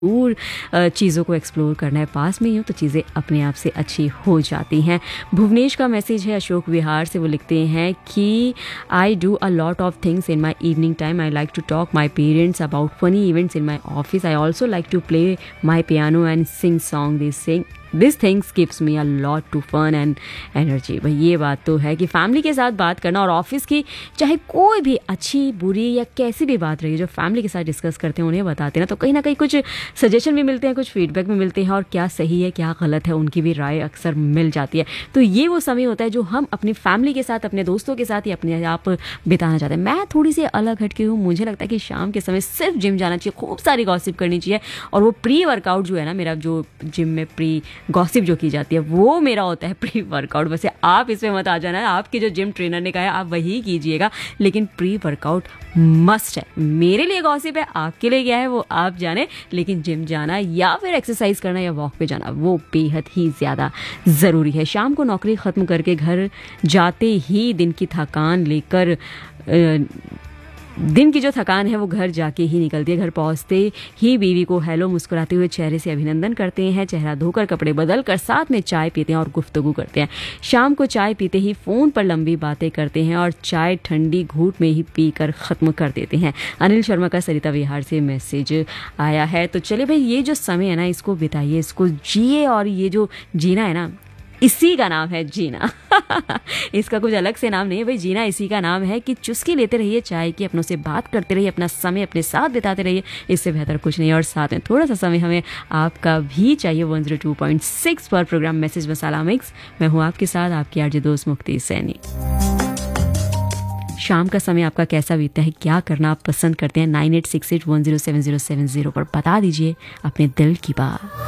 दूर चीज़ों को एक्सप्लोर करना है, पास में ही हो तो चीज़ें अपने आप से अच्छी हो जाती हैं। भुवनेश का मैसेज है अशोक विहार से, वो लिखते हैं कि I do a lot of things in my evening time. I like to talk my parents about funny events in my office. I also like to play my piano and sing song. This things gives me a lot to fun and energy. भाई ये बात तो है कि family के साथ बात करना और ऑफिस की चाहे कोई भी अच्छी बुरी या कैसी भी बात रही है जो फैमिली के साथ डिस्कस करते हैं उन्हें बताते हैं ना, तो कहीं ना कहीं कुछ सजेशन भी मिलते हैं, कुछ फीडबैक भी मिलते हैं और क्या सही है क्या गलत है उनकी भी राय अक्सर मिल जाती है। तो ये वो समय होता है जो हम अपनी फैमिली के साथ, अपने दोस्तों के साथ या अपने आप बिताना चाहते हैं। मैं थोड़ी सी अलग हटके हूँ, मुझे लगता है कि शाम के समय सिर्फ जिम जाना चाहिए, खूब सारी गॉसिप करनी चाहिए और वो प्री वर्कआउट जो है ना, मेरा जो जिम में प्री गॉसिप जो की जाती है वो मेरा होता है प्री वर्कआउट। वैसे आप इसमें मत आ जाना, आपके जो जिम ट्रेनर ने कहा है आप वही कीजिएगा, लेकिन प्री वर्कआउट मस्ट है। मेरे लिए गॉसिप है, आपके लिए क्या है वो आप जाने, लेकिन जिम जाना या फिर एक्सरसाइज करना या वॉक पे जाना वो बेहद ही ज़्यादा ज़रूरी है। शाम को नौकरी ख़त्म करके घर जाते ही दिन की थकान लेकर दिन की जो थकान है वो घर जाके ही निकलती है। घर पहुंचते ही बीवी को हेलो मुस्कुराते हुए चेहरे से अभिनंदन करते हैं, चेहरा धोकर कपड़े बदल कर साथ में चाय पीते हैं और गुफ्तगू करते हैं। शाम को चाय पीते ही फ़ोन पर लंबी बातें करते हैं और चाय ठंडी घूंट में ही पीकर ख़त्म कर देते हैं। अनिल शर्मा का सरिता विहार से मैसेज आया है। तो चलिए भाई, ये जो समय है ना इसको बिताइए, इसको जिए, और ये जो जीना है ना इसी का नाम है जीना। इसका कुछ अलग से नाम नहीं है भाई, जीना इसी का नाम है कि चुस्की लेते रहिए चाय की, अपनों से बात करते रहिए, अपना समय अपने साथ बिताते रहिए, इससे बेहतर कुछ नहीं। और साथ में थोड़ा सा समय हमें आपका भी चाहिए। 102.6 पर प्रोग्राम मैसेज मसाला मिक्स, मैं हूँ आपके साथ आपकी आरजे दोस्त मुक्ति सैनी। शाम का समय आपका कैसा बीतता है, क्या करना आप पसंद करते हैं? 9868107070 पर बता दीजिए अपने दिल की बात।